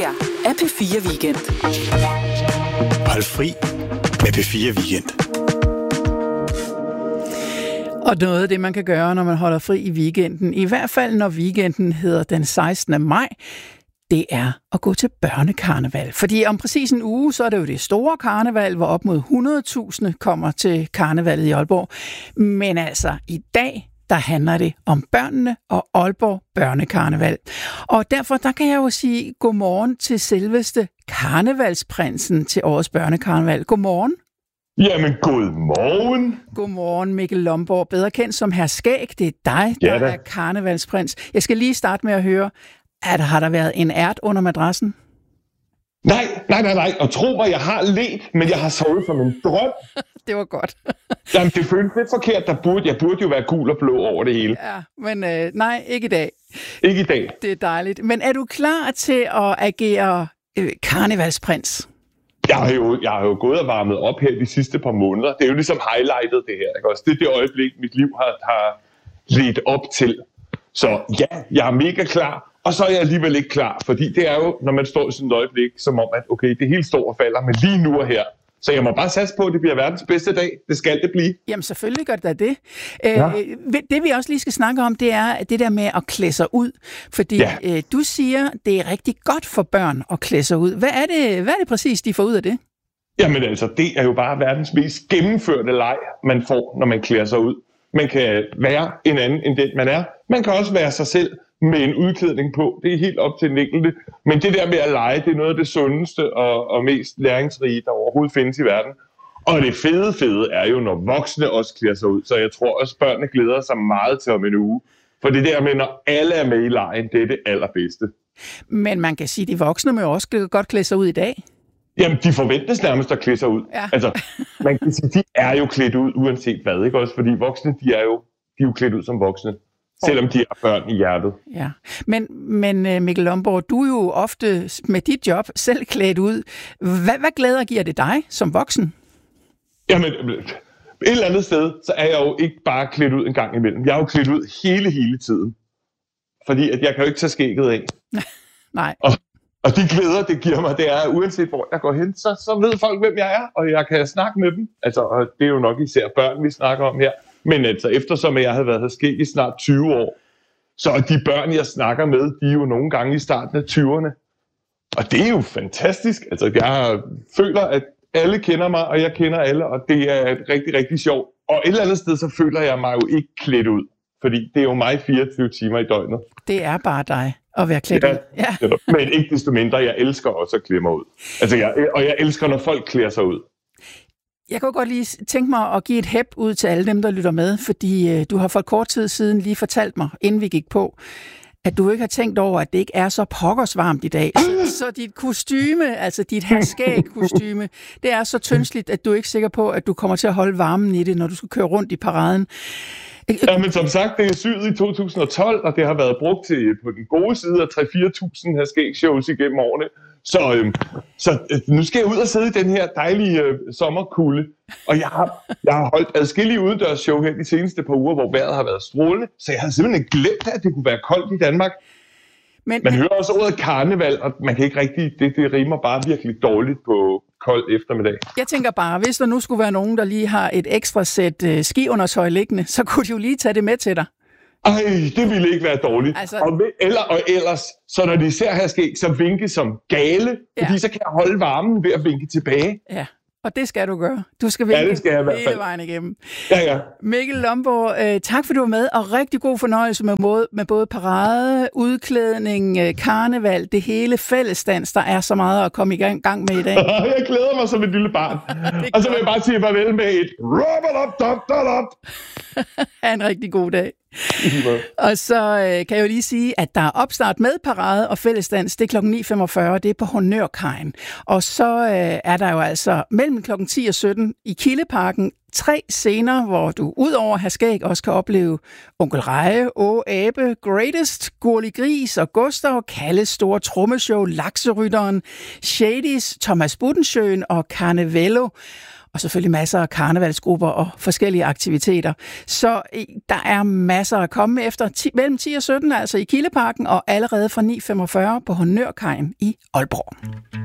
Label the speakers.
Speaker 1: her er P4 Weekend.
Speaker 2: Hold fri med P4 Weekend.
Speaker 3: Og noget af det, man kan gøre, når man holder fri i weekenden, i hvert fald når weekenden hedder den 16. maj, det er at gå til børnekarneval. Fordi om præcis en uge, så er det jo det store karneval, hvor op mod 100.000 kommer til karnevalet i Aalborg. Men altså, i dag, der handler det om børnene og Aalborg Børnekarneval. Og derfor, der kan jeg jo sige godmorgen til selveste karnevalsprinsen til årets børnekarneval. Godmorgen.
Speaker 4: Jamen, godmorgen.
Speaker 3: Godmorgen, Mikkel Lomborg, bedre kendt som Hr. Skæg. Det er dig, der er karnevalsprins. Jeg skal lige starte med at høre, har der været en ært under madrassen?
Speaker 4: Nej. Og tro mig, jeg har ledt, men jeg har sovet som en drøm.
Speaker 3: Det var godt.
Speaker 4: Jamen, det føltes lidt forkert. Jeg burde jo være gul og blå over det hele.
Speaker 3: Ja, men nej, ikke i dag.
Speaker 4: Ikke i dag.
Speaker 3: Det er dejligt. Men er du klar til at agere karnevalsprins?
Speaker 4: Jeg har jo gået og varmet op her de sidste par måneder. Det er jo ligesom highlightet det her. Ikke også? Det er det øjeblik, mit liv har ledt op til. Så ja, jeg er mega klar. Og så er jeg alligevel ikke klar, fordi det er jo, når man står i sådan et øjeblik, som om, at okay, det hele står og falder, men lige nu og her. Så jeg må bare satse på, at det bliver verdens bedste dag. Det skal det blive. Jamen
Speaker 3: selvfølgelig gør det da det. Ja. Det vi også lige skal snakke om, det er det der med at klæde sig ud. Fordi du siger, det er rigtig godt for børn at klæde sig ud. Hvad er det præcis, de får ud af det?
Speaker 4: Jamen altså, det er jo bare verdens mest gennemførte leg, man får, når man klæder sig ud. Man kan være en anden end den, man er. Man kan også være sig selv med en udklædning på. Det er helt op til den enkelte. Men det der med at lege, det er noget af det sundeste og mest læringsrige, der overhovedet findes i verden. Og det fede er jo, når voksne også klæder sig ud. Så jeg tror også, børnene glæder sig meget til om en uge. For det der med, når alle er med i legen, det er det allerbedste.
Speaker 3: Men man kan sige, at de voksne må jo også godt klæde sig ud i dag.
Speaker 4: Jamen, de forventes nærmest at klæde sig ud. Ja. Altså, man kan sige, de er jo klædt ud, uanset hvad, ikke også? Fordi voksne, de er jo klædt ud som voksne. Selvom de er børn i hjertet.
Speaker 3: Ja. Men Mikkel Lomborg, du er jo ofte med dit job selv klædt ud. Hvad glæder giver det dig som voksen?
Speaker 4: Jamen, et eller andet sted, så er jeg jo ikke bare klædt ud en gang imellem. Jeg er jo klædt ud hele tiden. Fordi at jeg kan jo ikke tage skægget af.
Speaker 3: Nej.
Speaker 4: Og de glæder, det giver mig, det er, uanset hvor jeg går hen, så ved folk, hvem jeg er, og jeg kan snakke med dem. Altså, og det er jo nok især børn, vi snakker om her. Men altså, eftersom jeg havde været her skæg i snart 20 år, så de børn, jeg snakker med, de er jo nogle gange i starten af 20'erne. Og det er jo fantastisk. Altså, jeg føler, at alle kender mig, og jeg kender alle, og det er rigtig sjovt. Og et eller andet sted, så føler jeg mig jo ikke klædt ud. Fordi det er jo mig 24 timer i døgnet.
Speaker 3: Det er bare dig at være klædt ud.
Speaker 4: Ja. Men ikke desto mindre, jeg elsker også at klæde mig ud. Altså, jeg elsker, når folk klæder sig ud.
Speaker 3: Jeg kunne godt lige tænke mig at give et hæb ud til alle dem, der lytter med, fordi du har for kort tid siden lige fortalt mig, inden vi gik på, at du ikke har tænkt over, at det ikke er så pokkers varmt i dag. Så dit kostyme, altså dit Hr. Skæg-kostyme, det er så tyndsligt, at du er ikke sikker på, at du kommer til at holde varmen i det, når du skal køre rundt i paraden.
Speaker 4: Ja, men som sagt, det er syet i 2012, og det har været brugt til på den gode side af 3-4.000 Hr. Skæg-shows igennem årene. Så nu skal jeg ud og sidde i den her dejlige sommerkulde, og jeg har holdt adskillige udendørsshow her de seneste par uger, hvor vejret har været strålende, så jeg havde simpelthen glemt, at det kunne være koldt i Danmark. Man hører også ordet karneval, og man kan ikke rigtig, det rimer bare virkelig dårligt på kold eftermiddag. Jeg
Speaker 3: tænker bare, hvis der nu skulle være nogen, der lige har et ekstra sæt skiundertøj liggende, så kunne de jo lige tage det med til dig.
Speaker 4: Ej, det ville ikke være dårligt. Altså... Og ellers, så når de ser Hr. Skæg, så vinke som gale, fordi så kan jeg holde varmen ved at vinke tilbage.
Speaker 3: Ja, og det skal du gøre. Du skal vinke
Speaker 4: det skal jeg i hvert fald.
Speaker 3: Hele vejen igennem.
Speaker 4: Ja.
Speaker 3: Mikkel Lomborg, tak for du var med, og rigtig god fornøjelse med både parade, udklædning, karneval, det hele fællesdans. Der er så meget at komme i gang med i dag.
Speaker 4: Jeg glæder mig som et lille barn. Og så vil jeg bare sige farvel med et rubber-up.
Speaker 3: Ha' en rigtig god dag. Og så kan jeg jo lige sige, at der er opstart med parade og fællesdans. Det er kl. 9.45, det er på Honnørkajen. Og så er der jo altså mellem kl. 10 og 17 i Kildeparken 3 scener, hvor du udover Hr. Skæg også kan opleve Onkel Reje, Abe, Greatest, Gurli Gris og Gustav, Kalles store trommeshow, Lakserytteren, Shadys, Thomas Budensjøen og Carnevello. og selvfølgelig masser af karnevalsgrupper og forskellige aktiviteter. Så der er masser at komme efter mellem 10 og 17, altså i Kildeparken, og allerede fra 9.45 på Honnørkajen i Aalborg.